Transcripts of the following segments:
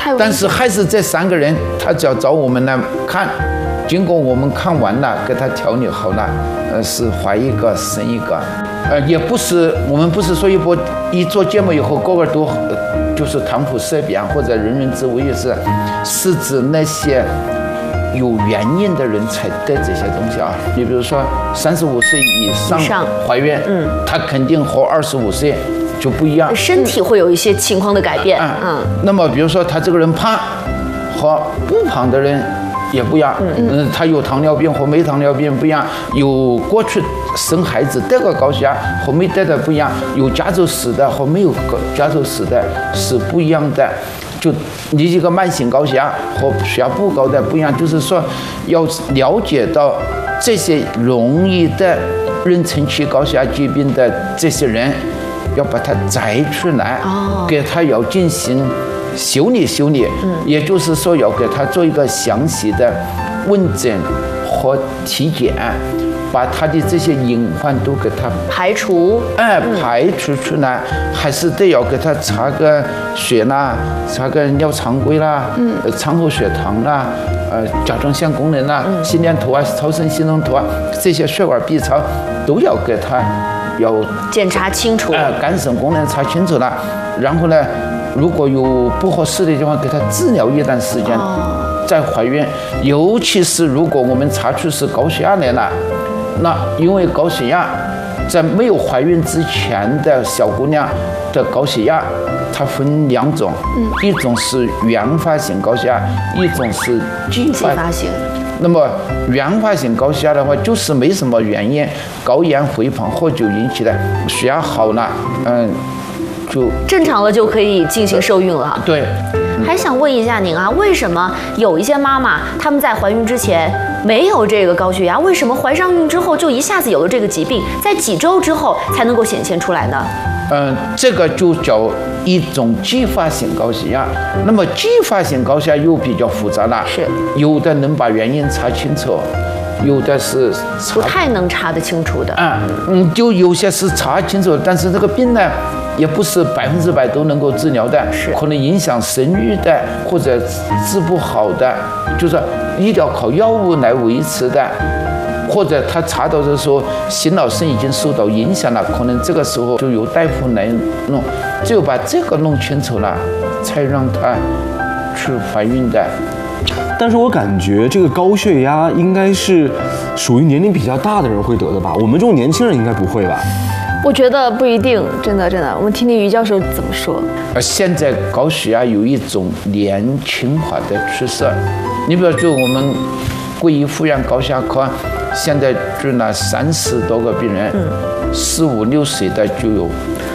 但是还是这3个人，他只要找我们来看，经过我们看完了，给他调理好了，是怀一个生一个，也不是我们不是说一做节目以后个个都就是谈虎色变或者人人自危也是指那些有原因的人才得这些东西啊。你比如说35岁以上怀孕，他肯定和25岁就不一样， 身体会有一些情况的改变。 那么比如说他这个人胖和不胖的人也不一样，他有糖尿病和没糖尿病不一样，有过去生孩子得个高血压和没得的不一样，有家族史的和没有家族史的是不一样的。就你这个慢性高血压和血压不高的不一样，就是说要了解到这些容易的妊娠期高血压疾病的这些人，要把它摘出来，给他要进行修理，也就是说要给他做一个详细的问诊和体检，把他的这些隐患都给他排除， 排除出来，还是得要给他查个血啦，查个尿常规啦，产后血糖啦，甲状腺功能啦，心电图啊，超声心动图啊，这些血管 B 超都要给他要检查清楚， 肝肾功能查清楚了，然后呢，如果有不合适的地方，给他治疗一段时间，再怀孕。尤其是如果我们查出是高血压来了，那因为高血压在没有怀孕之前的小姑娘的高血压，它分2种，一种是原发性高血压，一种是继发性。那么原发性高血压的话，就是没什么原因，高盐、肥胖、喝酒引起的，血压好了，就正常了，就可以进行受孕了。 对。 还想问一下您啊，为什么有一些妈妈她们在怀孕之前没有这个高血压，为什么怀上孕之后就一下子有了这个疾病，在几周之后才能够显现出来呢？ 这个就叫一种继发性高血压。那么继发性高血压又比较复杂了， 是有的能把原因查清楚，有的是不太能查得清楚的。 就有些是查清楚，但是这个病呢，也不是100%都能够治疗的，可能影响生育的或者治不好的，就是一定要靠药物来维持的，或者他查到的时候心脑肾已经受到影响了，可能这个时候就由大夫来弄，只有把这个弄清楚了，才让他去怀孕的。 但是我感觉这个高血压应该是属于年龄比较大的人会得的吧？我们这种年轻人应该不会吧？ 我觉得不一定，真的，我们听听于教授怎么说。 现在高血压有一种年轻化的趋势，你比如就我们桂医附院高血压科，现在住了30多个病人，45、6岁的就有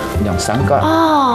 2、3个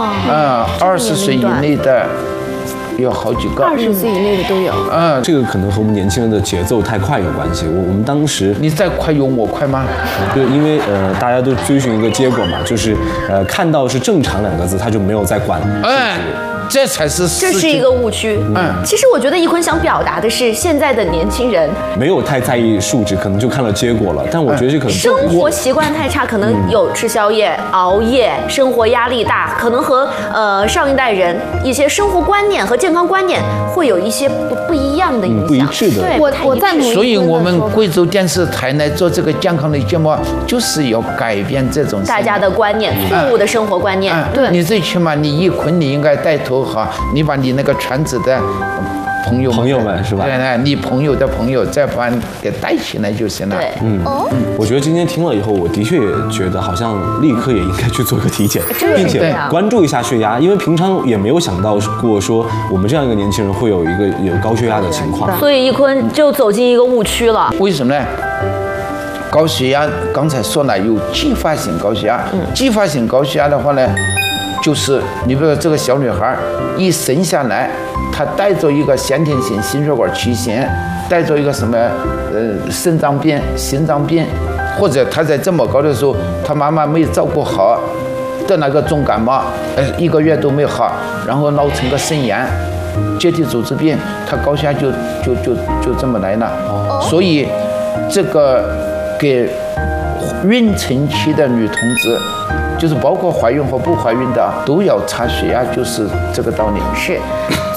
，20岁以内的有好几个 ，20岁以内的都有。 这个可能和我们年轻人的节奏太快有关系。我们当时你再快有我快吗？ 对，因为大家都追寻一个结果嘛，就是看到是正常2个字，他就没有再管。 这才是这是一个误区。其实我觉得易坤想表达的是，现在的年轻人没有太在意数值，可能就看了结果了。但我觉得这可能生活习惯太差，可能有吃宵夜、熬夜，生活压力大，可能和上一代人一些生活观念和健康观念会有一些不一样的影响， 不一致的。 对， 我赞同。 所以我们贵州电视台来做这个健康的节目，就是要改变这种大家的观念，错误的生活观念。 对，你最起码你易坤，你应该带头哈，你把你那个圈子的朋友们是吧？对，你朋友的朋友再把给带起来就行了。 对， 我觉得今天听了以后，我的确也觉得好像立刻也应该去做个体检，并且关注一下血压，因为平常也没有想到过说我们这样一个年轻人会有高血压的情况。 所以易坤就走进一个误区了。 为什么呢？高血压刚才说了有继发性高血压，继发性高血压的话呢，就是你比如说这个小女孩一生下来，她带着一个先天性心血管畸形，带着一个什么肾脏病、心脏病，或者她在这么高的时候，她妈妈没照顾好，得那个重感冒，1个月都没好，然后闹成个肾炎、结缔组织病，她高血压就这么来了。所以这个给孕娠期的女同志，就是包括怀孕和不怀孕的，都要查血压，就是这个道理。 是，